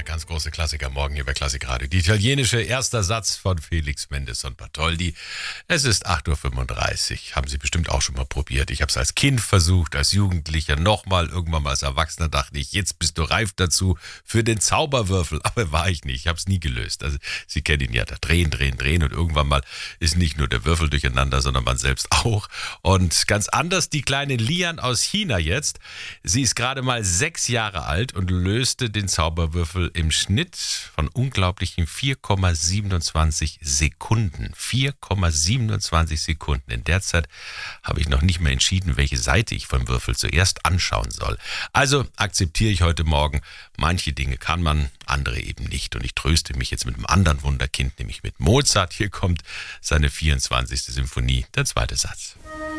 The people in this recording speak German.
ganz große Klassiker morgen hier bei Klassikradio. Die italienische erster Satz von Felix Mendelssohn Bartholdy. Es ist 8.35 Uhr. Haben Sie bestimmt auch schon mal probiert. Ich habe es als Kind versucht, als Jugendlicher nochmal. Irgendwann mal als Erwachsener dachte ich, jetzt bist du reif dazu für den Zauberwürfel. Aber war ich nicht. Ich habe es nie gelöst. Also Sie kennen ihn ja, da drehen. Und irgendwann mal ist nicht nur der Würfel durcheinander, sondern man selbst auch. Und ganz anders die kleine Lian aus China jetzt. Sie ist gerade mal 6 Jahre alt und löste den Zauberwürfel im Schnitt von unglaublichen 4,27 Sekunden. 4,27 Sekunden. In der Zeit habe ich noch nicht mehr entschieden, welche Seite ich vom Würfel zuerst anschauen soll. Also akzeptiere ich heute Morgen, manche Dinge kann man, andere eben nicht. Und ich tröste mich jetzt mit einem anderen Wunderkind, nämlich mit Mozart. Hier kommt seine 24. Symphonie, der zweite Satz.